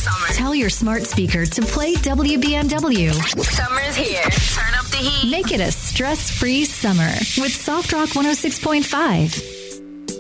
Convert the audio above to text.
summer. Tell your smart speaker to play WBMW. Summer's here. Turn up the heat. Make it a stress-free summer with Soft Rock 106.5.